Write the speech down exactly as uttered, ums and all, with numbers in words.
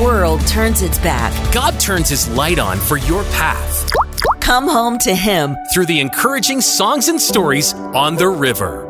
world turns its back, God turns His light on for your path. come home to Him Through the encouraging songs and stories on the river.